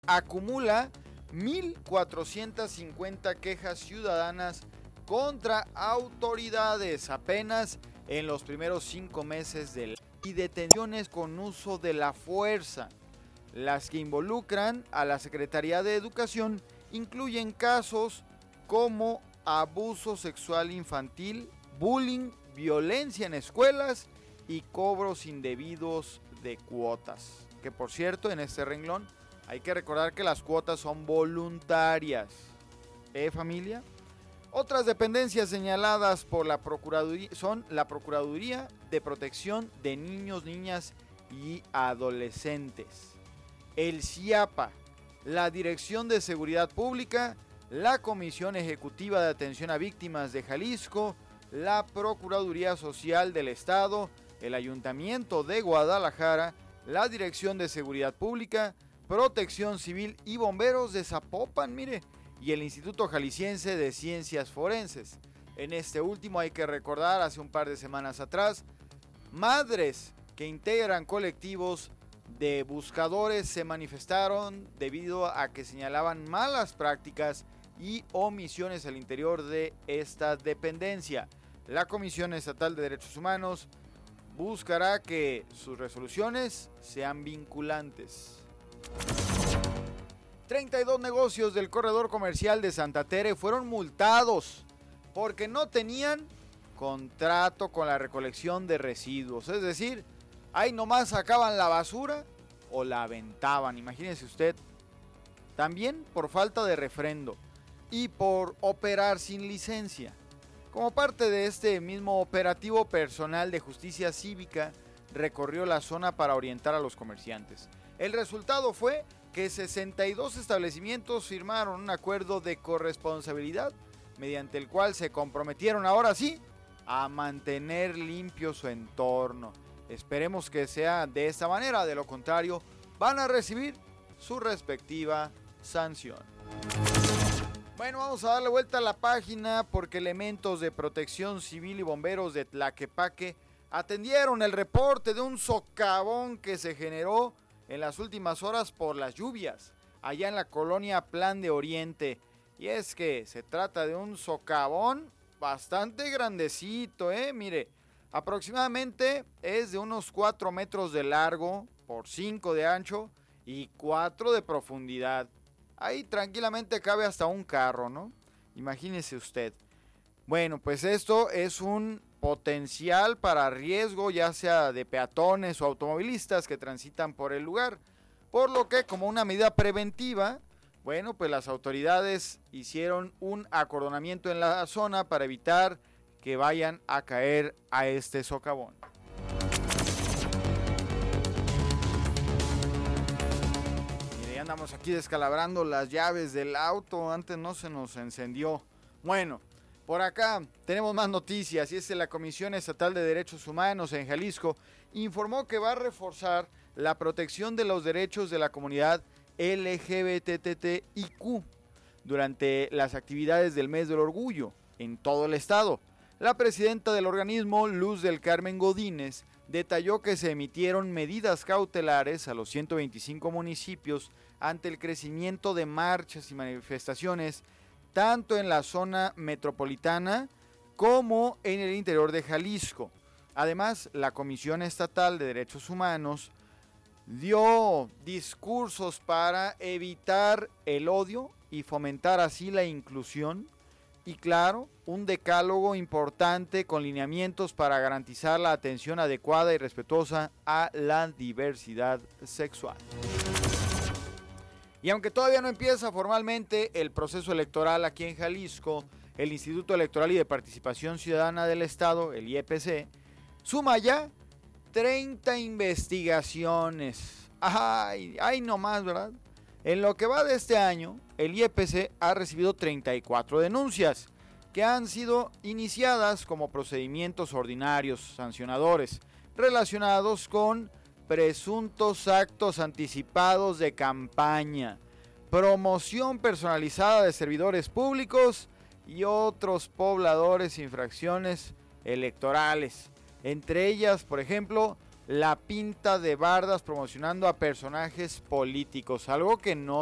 acumula 1,450 quejas ciudadanas contra autoridades apenas en los primeros 5 meses del año y detenciones con uso de la fuerza. Las que involucran a la Secretaría de Educación incluyen casos como abuso sexual infantil, bullying, violencia en escuelas y cobros indebidos de cuotas. Que por cierto, en este renglón hay que recordar que las cuotas son voluntarias. ¿Familia? Otras dependencias señaladas por la Procuraduría son la Procuraduría de Protección de Niños, Niñas y Adolescentes, el CIAPA, la Dirección de Seguridad Pública, la Comisión Ejecutiva de Atención a Víctimas de Jalisco, la Procuraduría Social del Estado, el Ayuntamiento de Guadalajara, la Dirección de Seguridad Pública, Protección Civil y Bomberos de Zapopan, mire, y el Instituto Jalisciense de Ciencias Forenses. En este último hay que recordar, hace un par de semanas atrás, madres que integran colectivos de buscadores se manifestaron debido a que señalaban malas prácticas y omisiones al interior de esta dependencia. La Comisión Estatal de Derechos Humanos buscará que sus resoluciones sean vinculantes. 32 negocios del corredor comercial de Santa Tere fueron multados porque no tenían contrato con la recolección de residuos. Es decir, ahí nomás sacaban la basura o la aventaban, imagínese usted. También por falta de refrendo y por operar sin licencia. Como parte de este mismo operativo, personal de justicia cívica recorrió la zona para orientar a los comerciantes. El resultado fue que 62 establecimientos firmaron un acuerdo de corresponsabilidad mediante el cual se comprometieron ahora sí a mantener limpio su entorno. Esperemos que sea de esta manera, de lo contrario van a recibir su respectiva sanción. Bueno, vamos a darle vuelta a la página porque elementos de Protección Civil y bomberos de Tlaquepaque atendieron el reporte de un socavón que se generó en las últimas horas por las lluvias, allá en la colonia Plan de Oriente. Y es que se trata de un socavón bastante grandecito, mire, aproximadamente es de unos 4 metros de largo por 5 de ancho y 4 de profundidad. Ahí tranquilamente cabe hasta un carro, ¿no? Imagínese usted. Bueno, pues esto es un potencial para riesgo, ya sea de peatones o automovilistas que transitan por el lugar. Por lo que, como una medida preventiva, bueno, pues las autoridades hicieron un acordonamiento en la zona para evitar que vayan a caer a este socavón. Mire, ya andamos aquí descalabrando las llaves del auto, antes no se nos encendió. Bueno, por acá tenemos más noticias y es que la Comisión Estatal de Derechos Humanos en Jalisco informó que va a reforzar la protección de los derechos de la comunidad LGBTTIQ durante las actividades del Mes del Orgullo en todo el estado. La presidenta del organismo, Luz del Carmen Godínez, detalló que se emitieron medidas cautelares a los 125 municipios ante el crecimiento de marchas y manifestaciones tanto en la zona metropolitana como en el interior de Jalisco. Además, la Comisión Estatal de Derechos Humanos dio discursos para evitar el odio y fomentar así la inclusión y, claro, un decálogo importante con lineamientos para garantizar la atención adecuada y respetuosa a la diversidad sexual. Y aunque todavía no empieza formalmente el proceso electoral aquí en Jalisco, el Instituto Electoral y de Participación Ciudadana del Estado, el IEPC, suma ya 30 investigaciones. Ay, no más, ¿verdad? En lo que va de este año, el IEPC ha recibido 34 denuncias que han sido iniciadas como procedimientos ordinarios sancionadores relacionados con presuntos actos anticipados de campaña, promoción personalizada de servidores públicos y otros pobladores e infracciones electorales. Entre ellas, por ejemplo, la pinta de bardas promocionando a personajes políticos, algo que no